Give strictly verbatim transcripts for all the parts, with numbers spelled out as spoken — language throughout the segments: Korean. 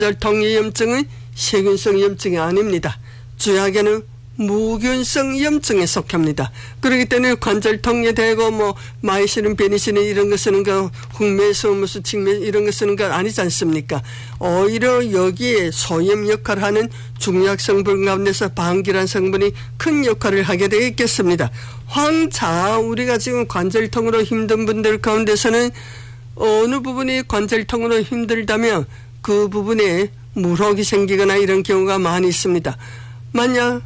관절통위염증은 세균성 염증이 아닙니다. 주약에는 무균성 염증에 속합니다. 그렇기 때문에 관절통에 대고 뭐 마이시린, 베니시린 이런 거 쓰는 거, 홍매수, 무슨 칡매 이런 거 쓰는 거 아니지 않습니까? 오히려 여기에 소염 역할을 하는 중약 성분 가운데서 방기란 성분이 큰 역할을 하게 되어 있겠습니다. 황차, 우리가 지금 관절통으로 힘든 분들 가운데서는 어느 부분이 관절통으로 힘들다면 그 부분에 물혹이 생기거나 이런 경우가 많이 있습니다. 만약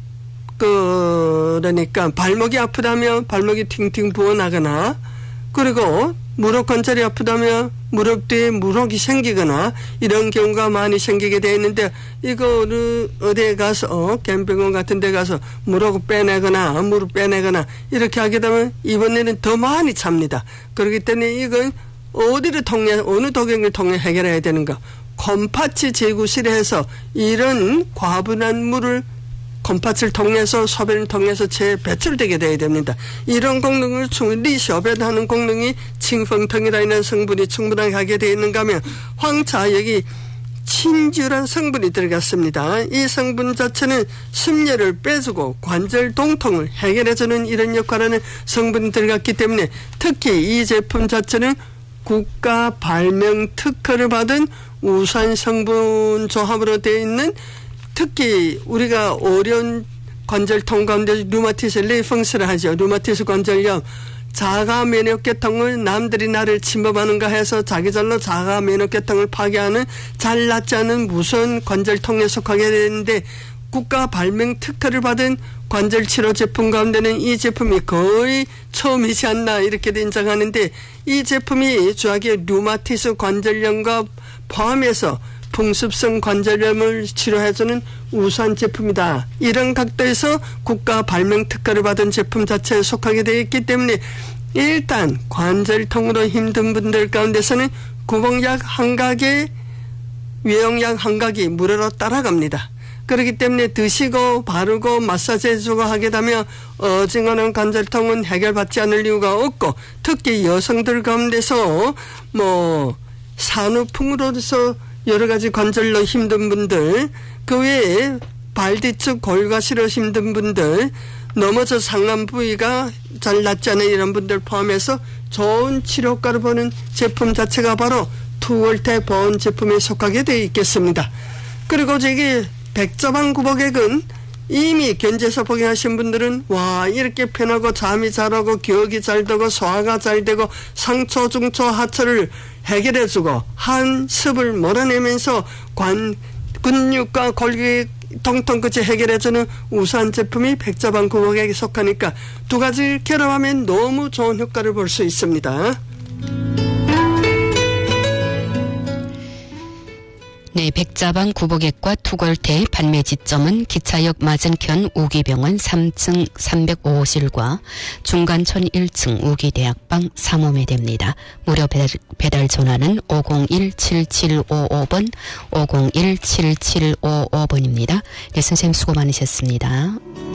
그러니까 발목이 아프다면 발목이 팅팅 부어나거나, 그리고 무릎 관절이 아프다면 무릎 뒤에 물혹이 생기거나 이런 경우가 많이 생기게 되어 있는데, 이거를 어디에 가서 캠핑원 같은 데 가서 무릎을 빼내거나 무릎 빼내거나 이렇게 하게 되면 이번에는 더 많이 찹니다. 그렇기 때문에 이건 어디를 통해, 어느 도경을 통해 해결해야 되는가? 곰파치 제구실에 해서 이런 과분한 물을 곰파치를 통해서, 소변을 통해서 재배출되게 돼야 됩니다. 이런功能을 충분히 소변하는功能이 칭펑텅이라는 성분이 충분하게 하게 되어 있는가 하면 황차, 여기 친주란 성분이 들어갔습니다. 이 성분 자체는 숨열을 빼주고 관절 동통을 해결해주는 이런 역할을 하는 성분이 들어갔기 때문에 특히 이 제품 자체는 국가 발명 특허를 받은 우수한 성분 조합으로 되어 있는, 특히 우리가 어려운 관절통 가운데 류마티스 레이펑스를 하죠. 류마티스 관절염, 자가 면역계통을 남들이 나를 침범하는가 해서 자기절로 자가 면역계통을 파괴하는 잘 낫지 않은 무서운 관절통에 속하게 되는데, 국가 발명 특허를 받은 관절치료 제품 가운데는 이 제품이 거의 처음이지 않나 이렇게 인정하는데, 이 제품이 주하게 류마티스 관절염과 포함해서 풍습성 관절염을 치료해주는 우수한 제품이다. 이런 각도에서 국가 발명 특허를 받은 제품 자체에 속하게 되어 있기 때문에 일단 관절통으로 힘든 분들 가운데서는 구멍약 한 각에 외용약 한 각이 무료로 따라갑니다. 그렇기 때문에 드시고 바르고 마사지 해주고 하게 되면 어지간한 관절통은 해결받지 않을 이유가 없고, 특히 여성들 가운데서 뭐 산후풍으로서 여러 가지 관절로 힘든 분들, 그 외에 발 뒤쪽 골과시로 힘든 분들, 넘어져 상한 부위가 잘 낫지 않은 이런 분들 포함해서 좋은 치료 효과를 보는 제품 자체가 바로 투월텍 보온 제품에 속하게 되어 있겠습니다. 그리고 저기 백자방 구복액은 이미 견제서 복용하신 분들은 와, 이렇게 편하고 잠이 잘 오고 기억이 잘 되고 소화가 잘 되고 상처, 중초, 하처를 해결해주고 한습을 몰아내면서 관, 근육과 골기 통통 끝이 해결해주는 우수한 제품이 백자방 구복액에 속하니까 두 가지를 결합하면 너무 좋은 효과를 볼 수 있습니다. 네, 백자방 구복액과 투골테의 판매 지점은 기차역 맞은편 우기병원 삼 층 삼백오 호실과 중간촌 일 층 우기대학방 삼 호에 됩니다. 무료 배달, 배달 전화는 오공일 칠칠오오 번, 오공일 칠칠오오 번입니다. 네, 선생님 수고 많으셨습니다.